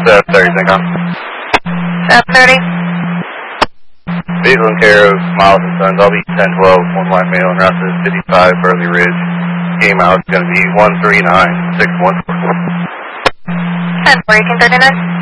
30, Syncom. 30. Vehicle in care of Miles and Sons. I'll be 1012, one white male, and route to 55 Burley Ridge. Game out is going to be 139-6144. 10-4, you can 39.